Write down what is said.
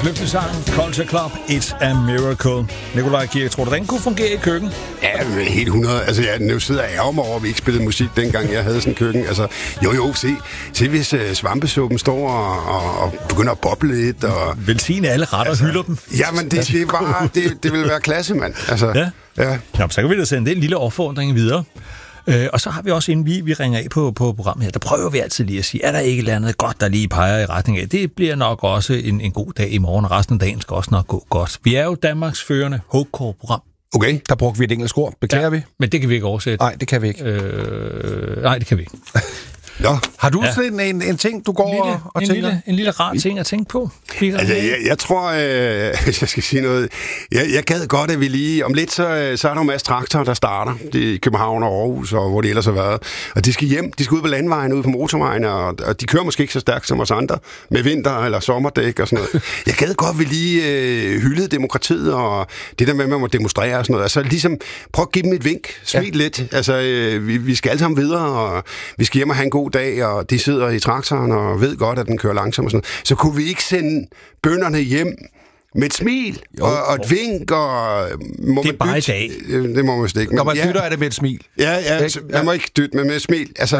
Fødselsdagen, Culture Club, It's a Miracle. Nikolaj Kirke, tror du, den kunne fungere i køkken? Ja, helt 100. Altså, nu sidder jeg ærger mig over, at vi ikke spillede musik, dengang jeg havde sådan en køkken. Altså, se hvis svampesuppen står og begynder at boble lidt. Og velsigne alle retter og hylder dem. Jamen, det vil være klasse, mand. Altså, ja. Nå, så kan vi da sende den lille opfordring videre. Og så har vi også, inden vi ringer af på programmet her, der prøver vi altid lige at sige, er der ikke et eller andet godt, der lige peger i retning af? Det bliver nok også en god dag i morgen, og resten af dagen skal også nok gå godt. Vi er jo Danmarks førende hardcore-program. Okay. Der brugte vi et engelsk ord. Beklager vi? Men det kan vi ikke oversætte. Nej, det kan vi ikke. Nej, det kan vi ikke. Nå. Har du sådan en ting, du går og tænker? En lille rar ting at tænke på. Altså, jeg tror, hvis jeg skal sige noget, jeg gad godt, at vi lige, om lidt, så er der en masse traktorer, der starter i København og Aarhus, og hvor de ellers har været. Og de skal hjem, de skal ud på landvejen, ud på motorvejen, og de kører måske ikke så stærkt som os andre, med vinter- eller sommerdæk og sådan noget. Jeg gad godt, at vi lige hyldede demokratiet, og det der med, at man må demonstrere og sådan noget. Altså ligesom, prøv at give dem et vink, smil lidt. Altså, vi skal alle sammen videre, og vi skal hjem og have en god dag, og de sidder i traktoren og ved godt, at den kører langsomt og sådan noget. Så kunne vi ikke sende bønderne hjem med et smil og et vink, og må det er bare i dag. Det må man slet ikke. Når man dytter, er det med et smil. Ja, man må ikke dytte, men med et smil. Altså,